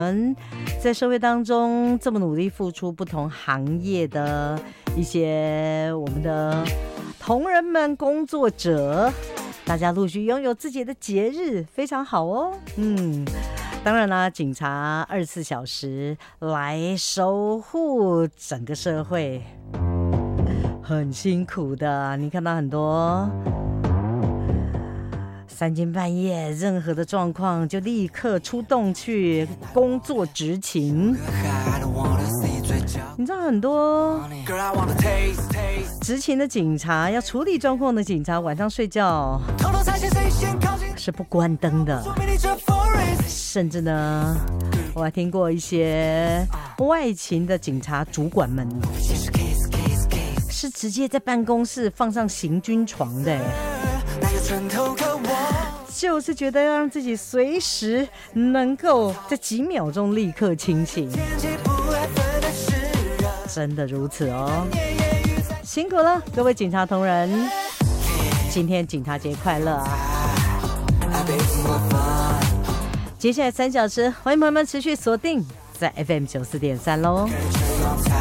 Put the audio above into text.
在社会当中这么努力付出不同行业的一些我们的同仁们、工作者，大家陆续拥有自己的节日，非常好哦。当然啦，警察24小时来守护整个社会，很辛苦的。你看到很多3更半夜，任何的状况就立刻出动去工作执勤。你知道很多执勤的警察，要处理状况的警察，晚上睡觉是不关灯的，甚至呢，我还听过一些外勤的警察主管们是直接在办公室放上行军床的，就是觉得要让自己随时能够在几秒钟立刻清醒，真的如此哦，辛苦了各位警察同仁，今天警察节快乐啊！接下来3小时，欢迎朋友们持续锁定在 FM 94.3咯。